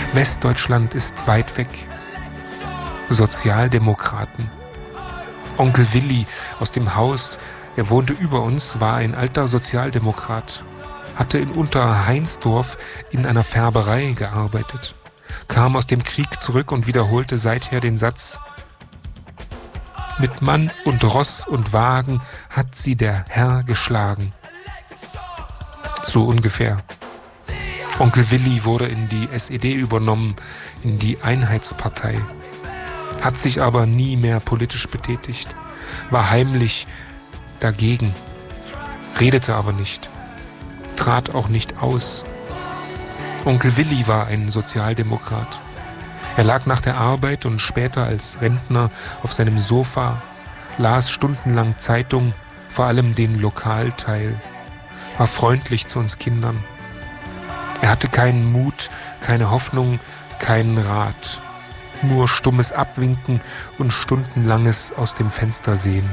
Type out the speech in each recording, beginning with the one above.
Westdeutschland ist weit weg. Sozialdemokraten. Onkel Willi aus dem Haus, er wohnte über uns, war ein alter Sozialdemokrat, hatte in Unterheinsdorf in einer Färberei gearbeitet, kam aus dem Krieg zurück und wiederholte seither den Satz: Mit Mann und Ross und Wagen hat sie der Herr geschlagen. So ungefähr. Onkel Willi wurde in die SED übernommen, in die Einheitspartei, hat sich aber nie mehr politisch betätigt, war heimlich dagegen, redete aber nicht, trat auch nicht aus. Onkel Willi war ein Sozialdemokrat. Er lag nach der Arbeit und später als Rentner auf seinem Sofa, las stundenlang Zeitung, vor allem den Lokalteil, war freundlich zu uns Kindern. Er hatte keinen Mut, keine Hoffnung, keinen Rat. Nur stummes Abwinken und stundenlanges aus dem Fenster sehen.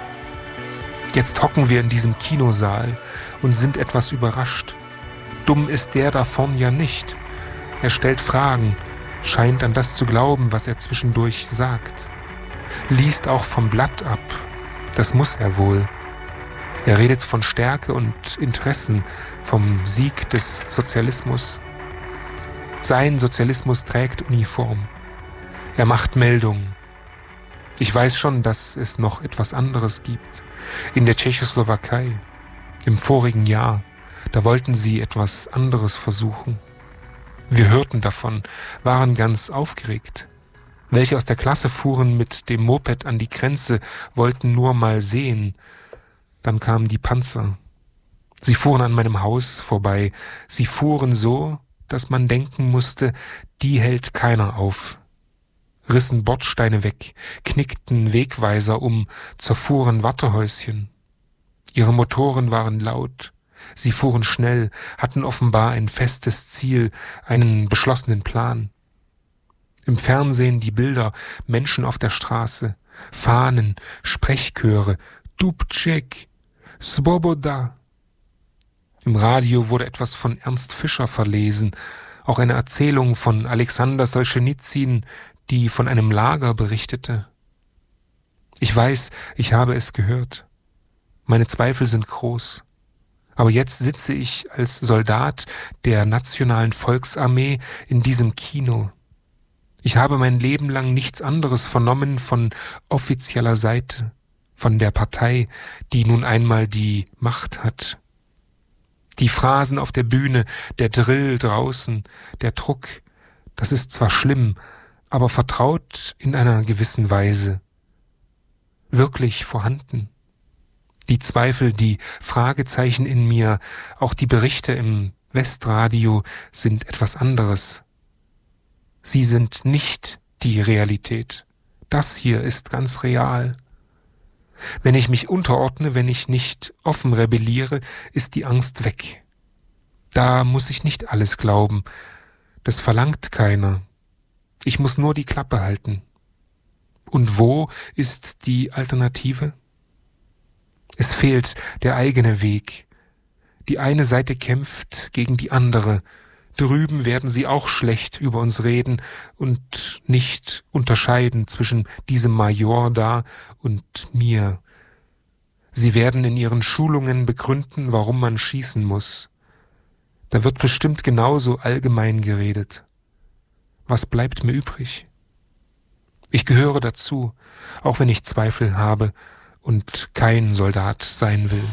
Jetzt hocken wir in diesem Kinosaal und sind etwas überrascht. Dumm ist der da vorn ja nicht. Er stellt Fragen, scheint an das zu glauben, was er zwischendurch sagt. Liest auch vom Blatt ab. Das muss er wohl. Er redet von Stärke und Interessen, vom Sieg des Sozialismus. Sein Sozialismus trägt Uniform. Er macht Meldungen. Ich weiß schon, dass es noch etwas anderes gibt. In der Tschechoslowakei, im vorigen Jahr, da wollten sie etwas anderes versuchen. Wir hörten davon, waren ganz aufgeregt. Welche aus der Klasse fuhren mit dem Moped an die Grenze, wollten nur mal sehen. Dann kamen die Panzer. Sie fuhren an meinem Haus vorbei. Sie fuhren so, dass man denken musste, die hält keiner auf. Rissen Bordsteine weg, knickten Wegweiser um, zerfuhren Wartehäuschen. Ihre Motoren waren laut. Sie fuhren schnell, hatten offenbar ein festes Ziel, einen beschlossenen Plan. Im Fernsehen die Bilder, Menschen auf der Straße, Fahnen, Sprechchöre, Dubček, Svoboda. Im Radio wurde etwas von Ernst Fischer verlesen, auch eine Erzählung von Alexander Solschenizyn, die von einem Lager berichtete. Ich weiß, ich habe es gehört. Meine Zweifel sind groß. Aber jetzt sitze ich als Soldat der Nationalen Volksarmee in diesem Kino. Ich habe mein Leben lang nichts anderes vernommen von offizieller Seite, von der Partei, die nun einmal die Macht hat. Die Phrasen auf der Bühne, der Drill draußen, der Druck, das ist zwar schlimm, aber vertraut in einer gewissen Weise. Wirklich vorhanden. Die Zweifel, die Fragezeichen in mir, auch die Berichte im Westradio sind etwas anderes. Sie sind nicht die Realität. Das hier ist ganz real. Wenn ich mich unterordne, wenn ich nicht offen rebelliere, ist die Angst weg. Da muss ich nicht alles glauben. Das verlangt keiner. Ich muss nur die Klappe halten. Und wo ist die Alternative? Es fehlt der eigene Weg. Die eine Seite kämpft gegen die andere. Drüben werden sie auch schlecht über uns reden und nicht unterscheiden zwischen diesem Major da und mir. Sie werden in ihren Schulungen begründen, warum man schießen muss. Da wird bestimmt genauso allgemein geredet. Was bleibt mir übrig? Ich gehöre dazu, auch wenn ich Zweifel habe und kein Soldat sein will.